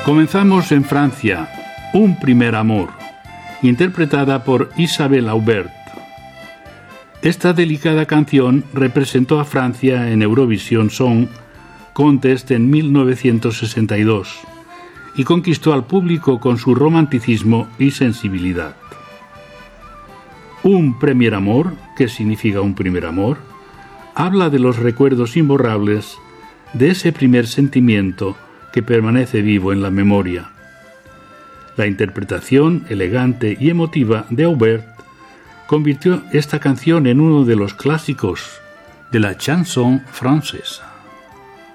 Comenzamos en Francia, Un primer amor, interpretada por Isabelle Aubert. Esta delicada canción representó a Francia en Eurovision Song Contest en 1962 y conquistó al público con su romanticismo y sensibilidad. Un primer amor, ¿qué significa un primer amor? Habla de los recuerdos imborrables de ese primer sentimiento que permanece vivo en la memoria. La interpretación elegante y emotiva de Aubert convirtió esta canción en uno de los clásicos de la chanson francesa.